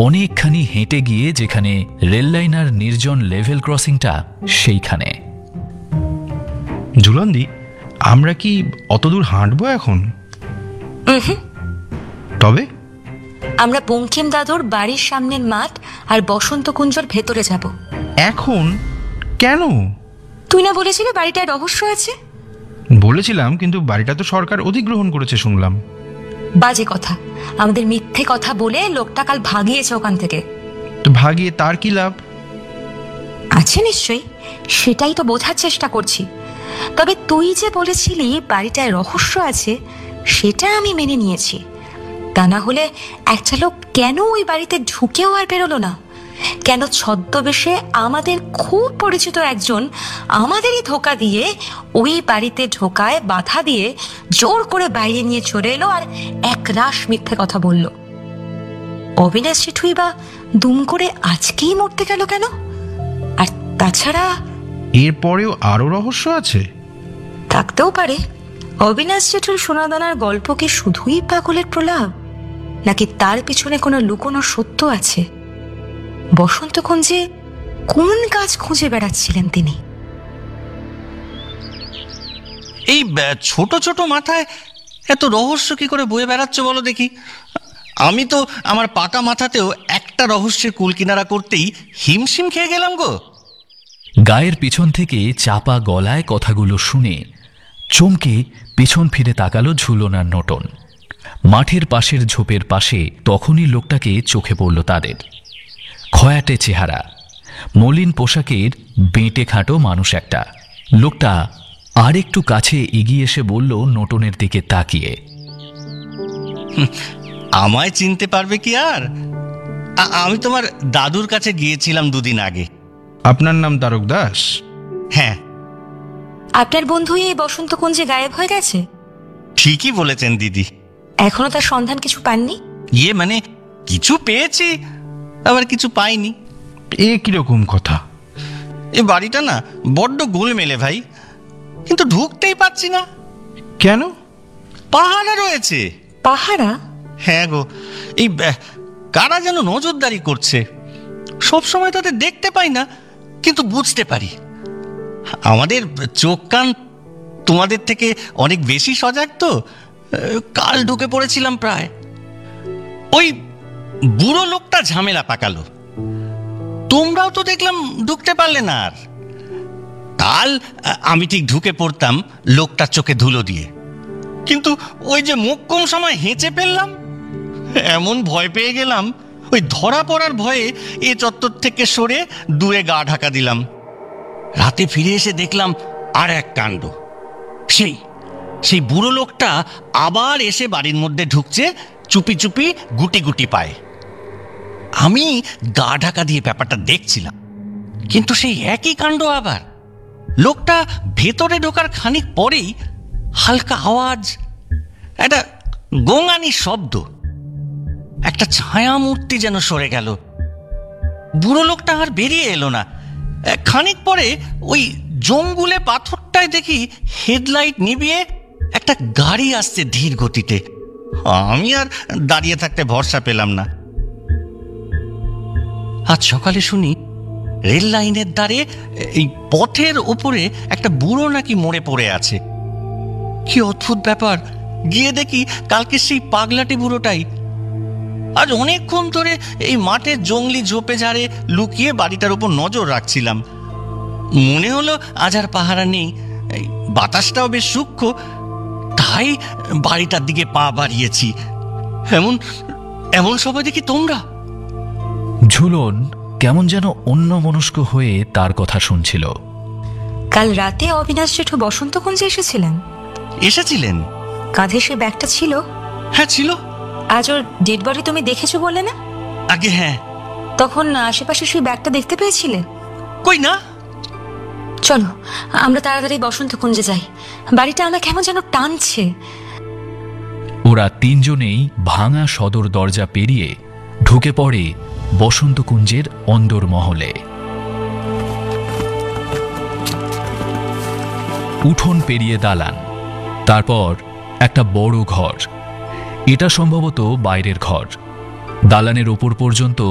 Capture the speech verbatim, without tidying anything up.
অনেকখানি হেঁটে গিয়ে যেখানে রেললাইন আর নির্জন লেভেল ক্রসিংটা সেইখানে। ঝুলনদি, আমরা কি অতদূর হাঁটবো এখন? তবে আমরা বঙ্কিম দাদুর বাড়ির সামনের মাঠ আর বসন্ত কুঞ্জর ভেতরে যাব। এখন কেন? তুই না বলেছিলি বাড়িটায় রহস্য আছে? বলেছিলাম, কিন্তু বাড়িটা তো সরকার অধিগ্রহণ করেছে শুনলাম। বাজে কথা, আমাদের মিথ্যে কথা বলে লোকটা কাল ভাগিয়েছে ওখান থেকে। তো ভাগিয়ে তার কি লাভ? আছে নিশ্চয়ই, সেটাই তো বোঝার চেষ্টা করছি। তবে তুই যে বলেছিলি বাড়িটায় রহস্য আছে, সেটা আমি মেনে নিয়েছি। তা না হলে একটা লোক কেন ওই বাড়িতে ঢুকেও আর বেরোলো না? কেন ছদ্মবেশে আমাদের খুব পরিচিত একজন আমাদেরই ধোকা দিয়ে ওই বাড়িতে ঢোকায় বাধা দিয়ে জোর করে বাইরে নিয়ে চলে এলো আর এক রাশ মিথ্যে কথা বলল? অবিনাশ জেঠুই বা দুম করে আজকেই মরতে গেল কেন? আর তাছাড়া এরপরেও আরো রহস্য আছে? থাকতেও পারে। অবিনাশ জেঠুর সোনাদানার গল্প কি শুধুই পাগলের প্রলাপ, নাকি তার পিছনে কোনো লুকোনো সত্য আছে? বসন্ত কুঞ্জে কোন কাজ খুঁজে বেড়াচ্ছিলেন তিনি? এই ছোট ছোট মাথায় এত রহস্য কি করে বয়ে বেড়াচ্ছ বলো দেখি? আমি তো আমার পাকা মাথাতেও একটা রহস্যের কুল কিনারা করতেই হিমশিম খেয়ে গেলাম গো। গায়ের পিছন থেকে চাপা গলায় কথাগুলো শুনে চমকে পিছন ফিরে তাকালো ঝুলন আর নোটন। মাঠের পাশের ঝোপের পাশে তখনই লোকটাকে চোখে পড়ল তাদের। খয়াটে চেহারা, মলিন পোশাকের বেঁটে খাটো মানুষ একটা। লোকটা আর একটু কাছে এগিয়ে এসে বলল নোটনের দিকে তাকিয়ে, আমায় চিনতে পারবে কি আর? আমি তোমার দাদুর কাছে গিয়েছিলাম দুদিন আগে। আপনার নাম তারক দাস? হ্যাঁ। আপনার বন্ধু এই বসন্ত কুঞ্জে গায়েব হয়ে গেছে? ঠিকই বলেছেন দিদি। এখনো তার সন্ধান কিছু পাননি? ইয়ে মানে কিছু পেয়েছি, আবার কিছু পাইনি। এ কিরকম কথা? এ বাড়িটা না বড্ড গোলমেলে ভাই, কিন্তু ঢুকতেই পাচ্ছি না। কেন? পাহারা রয়েছে। পাহারা? হ্যাঁ গো, এই কারা যেন নজরদারি করছে। সব সময় তাদের দেখতে পাই না, কিন্তু বুঝতে পারি। আমাদের চোখ কান তোমাদের থেকে অনেক বেশি সজাগ তো। কাল ঢুকে পড়েছিলাম প্রায়। ওই বুড়ো লোকটা ঝামেলা পাকালো, তোমরাও তো দেখলাম ঢুকতে পারলে না। আর কাল আমি ঠিক ঢুকে পড়তাম লোকটার চোখে ধুলো দিয়ে, কিন্তু ওই যে মুখ কম সময় হেঁচে ফেললাম, এমন ভয় পেয়ে গেলাম, ওই ধরা পড়ার ভয়ে এ চত্বর থেকে সরে দূরে গা ঢাকা দিলাম। রাতে ফিরে এসে দেখলাম আর এক কাণ্ড। সেই সেই বুড়ো লোকটা আবার এসে বাড়ির মধ্যে ঢুকছে চুপি চুপি, গুটি গুটি পায়। আমি গা ঢাকা দিয়ে ব্যাপারটা দেখছিলাম, কিন্তু সেই একই কাণ্ড আবার। লোকটা ভেতরে ঢোকার খানিক পরেই হালকা আওয়াজ, একটা গোঙানি শব্দ, একটা ছায়া মূর্তি যেন সরে গেল। বুড়ো লোকটা আর বেরিয়ে এলো না। খানিক পরে ওই জঙ্গুলে পাথরটায় দেখি হেডলাইট নিভিয়ে একটা গাড়ি আসছে ধীর গতিতে। আমি আর দাঁড়িয়ে থাকতে ভরসা পেলাম না। আজ সকালে শুনি রেল লাইনের ধারে এই পথের ওপরে একটা বুড়ো নাকি মরে পড়ে আছে। কি অদ্ভুত ব্যাপার! গিয়ে দেখি কালকে সেই পাগলাটি বুড়োটাই। আজ অনেকক্ষণ ধরে এই মাঠের জঙ্গলি ঝোপে ঝাড়ে লুকিয়ে বাড়িটার উপর নজর রাখছিলাম। মনে হলো আজ আর পাহারা নেই, বাতাসটাও বেশ সূক্ষ্ম, তাই বাড়িটার দিকে পা বাড়িয়েছি। এমন এমন সময় দেখি তোমরা। ঝুলন কেমন যেন অন্যমনস্ক হয়ে তার কথা শুনছিল। কাল রাতে অবিনাশ জেঠু বসন্ত কুঞ্জে এসেছিলেন? এসেছিলেন। কাঁধে সে ব্যাগটা ছিল? হ্যাঁ ছিল। আজ ওর ডেড বডি তুমি দেখেছো বললে না? আগে হ্যাঁ। তখন আশেপাশে সেই ব্যাগটা দেখতে পেয়েছিলে? কই না। চলো আমরা তাড়াতাড়ি বসন্ত কুঞ্জে যাই, বাড়িটা আমার কেমন যেন টানছে। ওরা তিনজনেই ভাঙা সদর দরজা পেরিয়ে ঢুকে পড়ে বসন্ত কুঞ্জের অন্দর মহলে। উঠোন পেরিয়ে দালান, তারপর একটা বড় ঘর। এটা সম্ভবত বাইরের ঘর। দালানের ওপর পর্যন্ত